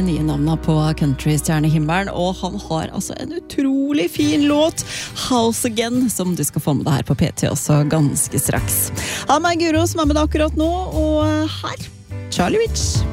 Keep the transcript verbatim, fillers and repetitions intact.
nye navnene på countrystjernehimmelen, og han har altså en utrolig fin låt, House Again, som du skal få med deg her på P T også ganske straks. Ha meg Guro som er med deg akkurat nå, og her, Charlie Rich.